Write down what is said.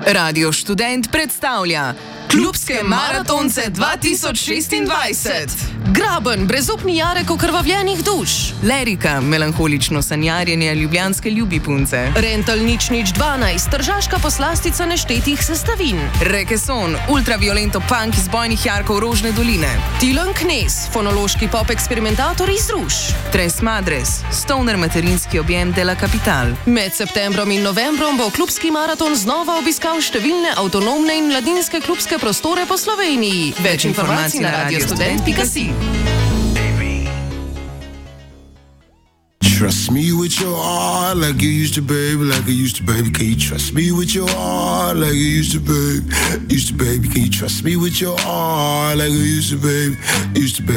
Radio Študent predstavlja Klubske maratonce 2026. Graben, brezupni Jarek okrvavljenih duš. Lerika, melanholično sanjarjenje ljubljanske ljubipunce. Rental nič 12, tržaška poslastica neštetih sestavin. Rekeson, ultraviolento punk iz bojnih jarkov Rožne doline. Tilen Knez, fonološki pop eksperimentator iz Ruš. Tres Madres, stoner materinski objem de la Capital. Med septembrom in novembrom bo klubski maraton znova obiskal številne avtonomne in mladinske klubske prostore po Sloveniji. Več informacij na radiostudent.si. Trust me with your heart like you used to, baby, like I used to, baby. Can you trust me with your heart like you used to, baby? Used to, baby. Can you trust me with your heart like I used to, baby? Used to, baby.